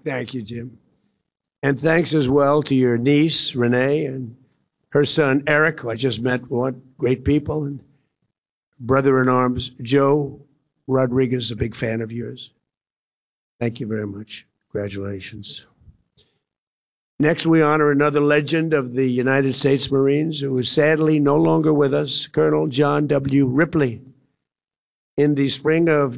Thank you, Jim. And thanks as well to your niece, Renee, and her son, Eric, who I just met. What great people. And brother-in-arms, Joe Rodriguez, a big fan of yours. Thank you very much. Congratulations. Next, we honor another legend of the United States Marines who is sadly no longer with us, Colonel John W. Ripley. In the spring of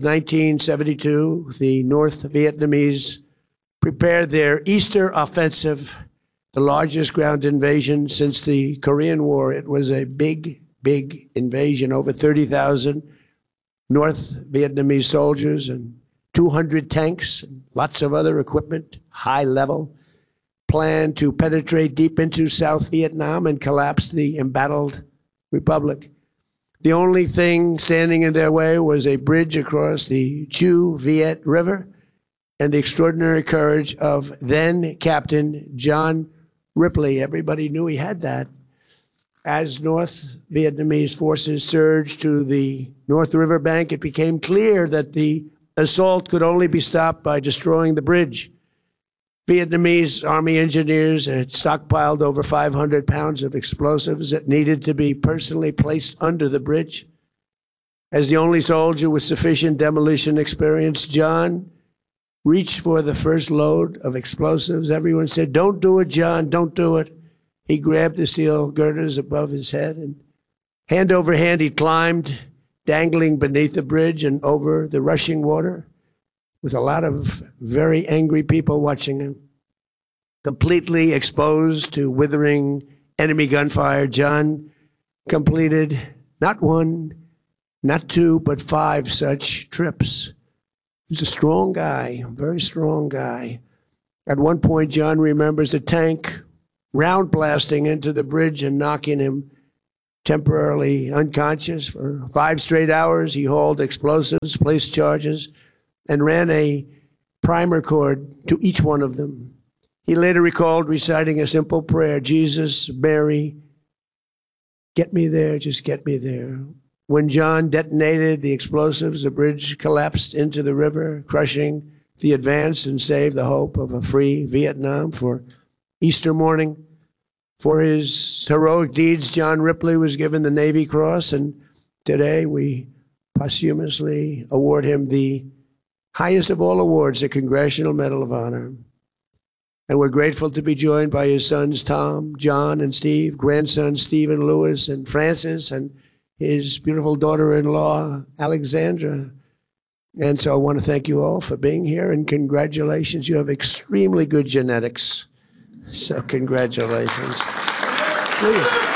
1972, the North Vietnamese prepared their Easter Offensive, the largest ground invasion since the Korean War. It was a big invasion, over 30,000 North Vietnamese soldiers and 200 tanks and lots of other equipment, high level, planned to penetrate deep into South Vietnam and collapse the embattled republic. The only thing standing in their way was a bridge across the Chu Viet River and the extraordinary courage of then Captain John Ripley. Everybody knew he had that. As North Vietnamese forces surged to the North River bank, it became clear that the assault could only be stopped by destroying the bridge. Vietnamese Army engineers had stockpiled over 500 pounds of explosives that needed to be personally placed under the bridge. As the only soldier with sufficient demolition experience, John reached for the first load of explosives. Everyone said, "Don't do it, John, don't do it." He grabbed the steel girders above his head and hand over hand he climbed, dangling beneath the bridge and over the rushing water, with a lot of very angry people watching him. Completely exposed to withering enemy gunfire, John completed not one, not two, but 5 such trips. He was a strong guy, a very strong guy. At one point, John remembers a tank round blasting into the bridge and knocking him temporarily unconscious. For 5 straight hours, he hauled explosives, placed charges, and ran a primer cord to each one of them. He later recalled reciting a simple prayer, "Jesus, Mary, get me there, just get me there." When John detonated the explosives, the bridge collapsed into the river, crushing the advance and saved the hope of a free Vietnam. For Easter morning, for his heroic deeds, John Ripley was given the Navy Cross, and today we posthumously award him the highest of all awards, the Congressional Medal of Honor. And we're grateful to be joined by his sons, Tom, John, and Steve, grandsons, Stephen, Lewis, and Francis, and his beautiful daughter-in-law, Alexandra. And so I want to thank you all for being here, and congratulations. You have extremely good genetics. So congratulations. Please.